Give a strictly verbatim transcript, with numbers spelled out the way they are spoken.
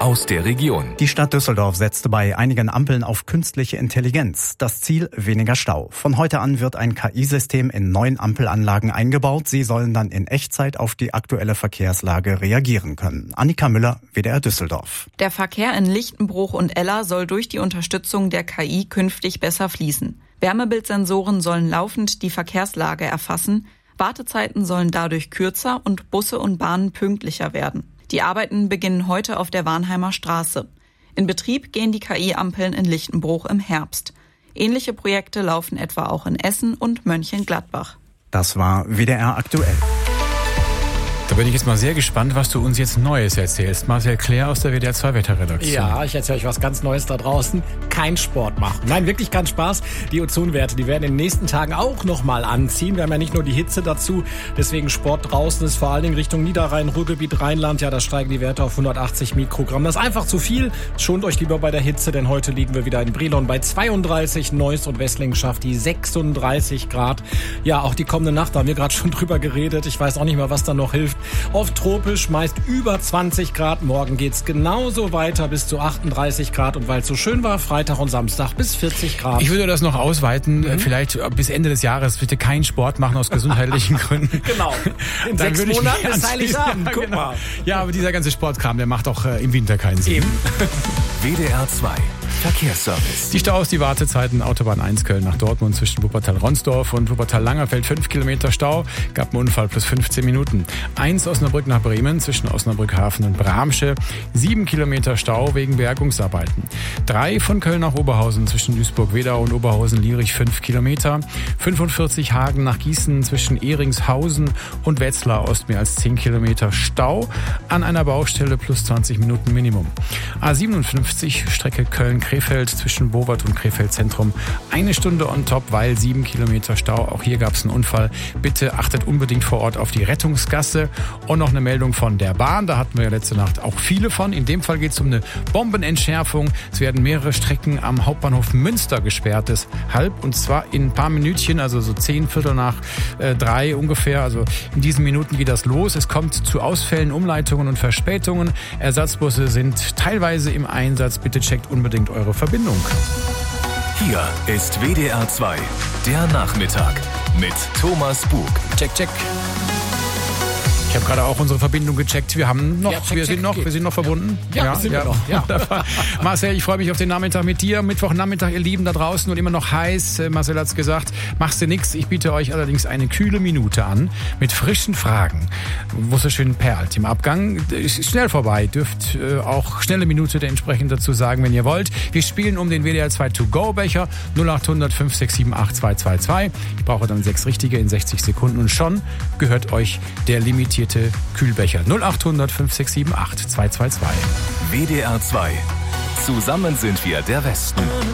aus der Region. Die Stadt Düsseldorf setzte bei einigen Ampeln auf künstliche Intelligenz. Das Ziel: weniger Stau. Von heute an wird ein K I-System in neun Ampelanlagen eingebaut. Sie sollen dann in Echtzeit auf die aktuelle Verkehrslage reagieren können. Annika Müller, W D R Düsseldorf. Der Verkehr in Lichtenbruch und Ella soll durch die Unterstützung der K I künftig besser fließen. Wärmebildsensoren sollen laufend die Verkehrslage erfassen. Wartezeiten sollen dadurch kürzer und Busse und Bahnen pünktlicher werden. Die Arbeiten beginnen heute auf der Warnheimer Straße. In Betrieb gehen die K I-Ampeln in Lichtenbruch im Herbst. Ähnliche Projekte laufen etwa auch in Essen und Mönchengladbach. Das war W D R aktuell. Da bin ich jetzt mal sehr gespannt, was du uns jetzt Neues erzählst. Marcel Claire aus der W D R zwei Wetterredaktion. Ja, ich erzähle euch was ganz Neues da draußen. Kein Sport machen. Nein, wirklich kein Spaß. Die Ozonwerte, die werden in den nächsten Tagen auch nochmal anziehen. Wir haben ja nicht nur die Hitze dazu. Deswegen Sport draußen ist vor allen Dingen Richtung Niederrhein, Ruhrgebiet, Rheinland. Ja, da steigen die Werte auf hundertachtzig Mikrogramm. Das ist einfach zu viel. Schont euch lieber bei der Hitze, denn heute liegen wir wieder in Brilon bei zweiunddreißig. Neuss und Wesslingen schafft die sechsunddreißig Grad. Ja, auch die kommende Nacht, da haben wir gerade schon drüber geredet. Ich weiß auch nicht mehr, was da noch hilft. Oft tropisch, meist über zwanzig Grad. Morgen geht's genauso weiter bis zu achtunddreißig Grad. Und weil es so schön war, Freitag und Samstag bis vierzig Grad. Ich würde das noch ausweiten. Mhm. Vielleicht bis Ende des Jahres bitte keinen Sport machen aus gesundheitlichen Gründen. Genau. In Dann sechs Monaten ist Heiligabend. Ja, Guck genau. mal. Ja, aber dieser ganze Sportkram, der macht auch äh, im Winter keinen Sinn. Eben. W D R zwei Verkehrsservice. Die Staus, die Wartezeiten, Autobahn eins Köln nach Dortmund zwischen Wuppertal-Ronsdorf und Wuppertal-Langerfeld, fünf Kilometer Stau, gab einen Unfall plus fünfzehn Minuten. eins Osnabrück nach Bremen zwischen Osnabrück-Hafen und Bramsche, sieben Kilometer Stau wegen Bergungsarbeiten. drei von Köln nach Oberhausen zwischen Duisburg-Wedau und Oberhausen-Lierich, fünf Kilometer. fünfundvierzig Hagen nach Gießen zwischen Ehringshausen und Wetzlar Ost, mehr als zehn Kilometer Stau an einer Baustelle plus zwanzig Minuten Minimum. A siebenundfünfzig Strecke Köln-Krefeld zwischen Bowart und Krefeld Zentrum. Eine Stunde on top, weil sieben Kilometer Stau. Auch hier gab es einen Unfall. Bitte achtet unbedingt vor Ort auf die Rettungsgasse. Und noch eine Meldung von der Bahn. Da hatten wir ja letzte Nacht auch viele von. In dem Fall geht es um eine Bombenentschärfung. Es werden mehrere Strecken am Hauptbahnhof Münster gesperrt. Deshalb, und zwar in ein paar Minütchen, also so zehn, Viertel nach äh, drei ungefähr. Also in diesen Minuten geht das los. Es kommt zu Ausfällen, Umleitungen und Verspätungen. Ersatzbusse sind teilweise im Einsatz. Bitte checkt unbedingt eure Verbindung. Hier ist W D R zwei, der Nachmittag mit Thomas Bug. Check, check. Ich habe gerade auch unsere Verbindung gecheckt. Wir haben noch, Ja, check, wir check, sind noch, geht. wir sind noch verbunden. Ja, ja, sind wir noch. Ja. Marcel, ich freue mich auf den Nachmittag mit dir. Mittwochnachmittag, ihr Lieben da draußen und immer noch heiß. Marcel hat's gesagt, machst du nix. Ich biete euch allerdings eine kühle Minute an mit frischen Fragen, wo es so schön perlt. Im Abgang ist schnell vorbei. Dürft äh, auch schnelle Minute entsprechend dazu sagen, wenn ihr wollt. Wir spielen um den W D R zwei To-Go-Becher null acht hundert fünf sechs sieben acht zwei zwei zwei. Ich brauche dann sechs richtige in sechzig Sekunden und schon gehört euch der limitierte Kühlbecher. null acht hundert fünf sechs sieben acht zwei zwei zwei. W D R zwei. Zusammen sind wir der Westen.